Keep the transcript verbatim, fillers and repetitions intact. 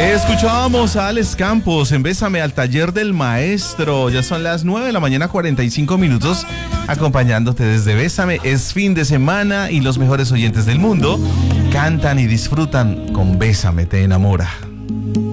Escuchábamos a Alex Campos en Bésame al taller del maestro. Ya son las nueve de la mañana, cuarenta y cinco minutos, acompañándote desde Bésame. Es fin de semana y los mejores oyentes del mundo cantan y disfrutan con Bésame te enamora.